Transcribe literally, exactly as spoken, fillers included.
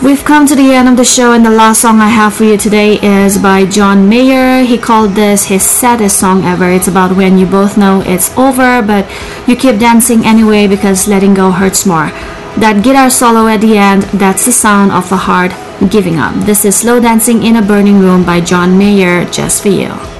We've come to the end of the show, and the last song I have for you today is by John Mayer. He called this his saddest song ever. It's about when you both know it's over, but you keep dancing anyway because letting go hurts more. That guitar solo at the end, that's the sound of a heart giving up. This is Slow Dancing in a Burning Room by John Mayer, just for you.